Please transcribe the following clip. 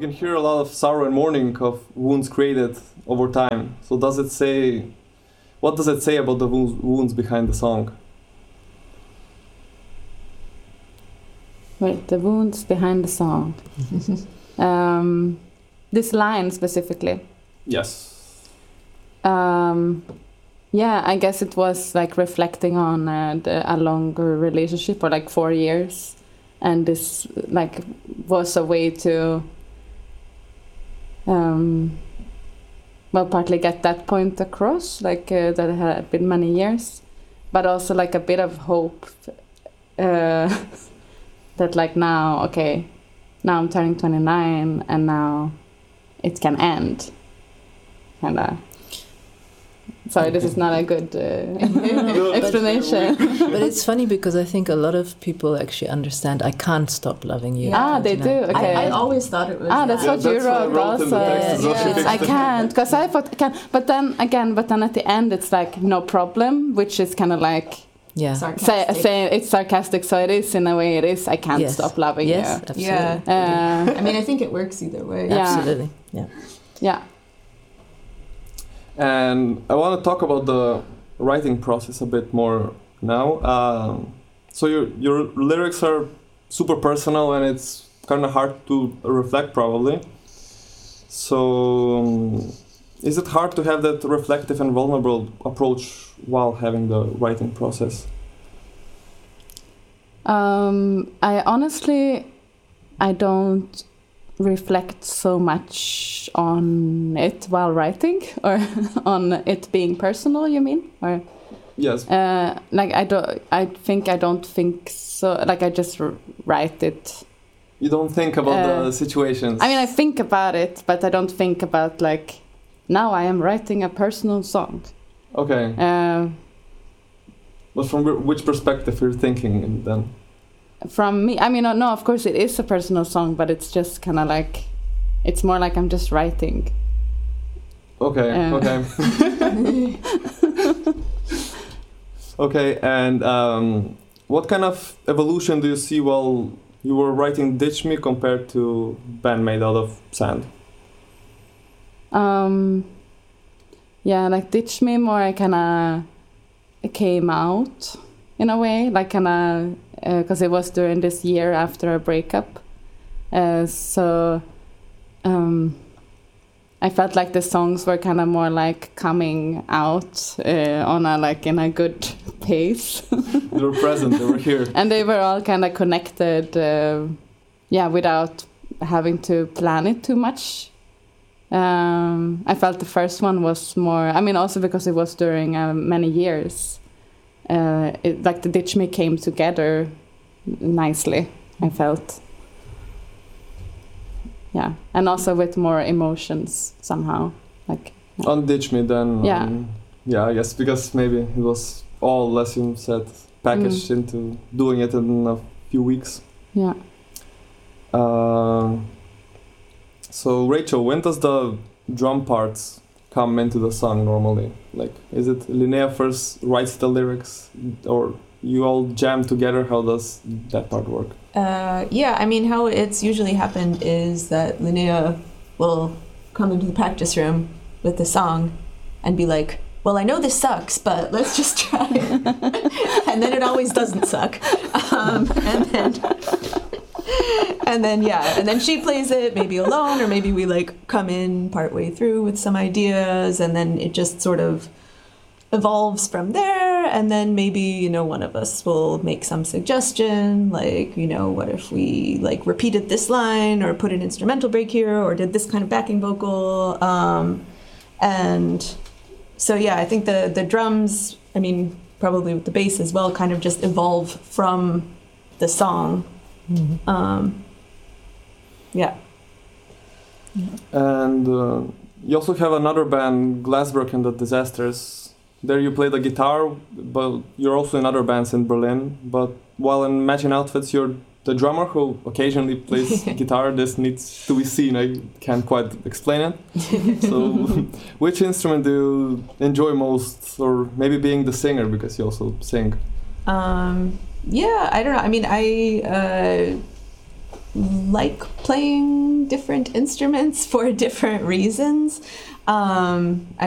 You can hear a lot of sorrow and mourning of wounds created over time. So what does it say about the wounds behind the song? Wait, the wounds behind the song. This line specifically. Yes. Yeah, I guess it was like reflecting on a longer relationship, or like 4 years, and this like was a way to partly get that point across, like that it had been many years, but also like a bit of hope that like now I'm turning 29 and now it can end, kinda. Sorry, this is not a good explanation. But it's funny because I think a lot of people actually understand I can't stop loving you. They do. Okay. I always thought it was. That's what you wrote also. I can't, because I thought I can. But then at the end it's like no problem, which is kind of like say it's sarcastic. So it is in a way. It is. I can't stop loving you. Absolutely. Yeah. I mean, I think it works either way. Yeah. Absolutely. Yeah. Yeah. And I want to talk about the writing process a bit more now. So your lyrics are super personal, and it's kind of hard to reflect, probably. So is it hard to have that reflective and vulnerable approach while having the writing process? I don't reflect so much on it while writing, or on it being personal, you mean? Or yes. Like I don't think so, like I just write it. You don't think about the situations? I mean, I think about it, but I don't think about like, now I am writing a personal song. Okay. But from which perspective you're thinking then? From me, I mean, no, of course it is a personal song, but it's just kind of like, it's more like I'm just writing. Okay, okay. Okay, and what kind of evolution do you see while you were writing Ditch Me compared to Band Made Out of Sand? Yeah, like Ditch Me more, I kind of came out in a way, like kind of, because it was during this year after a breakup. So I felt like the songs were kind of more like coming out on a like in a good pace. They were present, they were here. And they were all kind of connected, without having to plan it too much. I felt the first one was more, I mean, also because it was during many years. Like the Ditch Me came together nicely, I felt. Yeah, and also with more emotions somehow. Like on Ditch Me then. Yeah. Yeah, I guess because maybe it was all, as you said, packaged into doing it in a few weeks. Yeah. So Rachel, when does the drum parts come into the song normally? Like, is it Linnea first writes the lyrics, or you all jam together? How does that part work? Yeah, I mean, how it's usually happened is that Linnea will come into the practice room with the song and be like, well, I know this sucks, but let's just try it. And then it always doesn't suck. And then she plays it maybe alone, or maybe we like come in partway through with some ideas, and then it just sort of evolves from there. And then maybe, one of us will make some suggestion, like, what if we like repeated this line or put an instrumental break here or did this kind of backing vocal. And so, yeah, I think the drums, I mean, probably with the bass as well, kind of just evolve from the song. Mm-hmm. Yeah. And you also have another band, Glassberg and the Disasters. There you play the guitar, but you're also in other bands in Berlin. But while in Matching Outfits, you're the drummer who occasionally plays guitar. This needs to be seen. I can't quite explain it. So which instrument do you enjoy most, or maybe being the singer, because you also sing? Yeah, I don't know. I mean, like playing different instruments for different reasons. I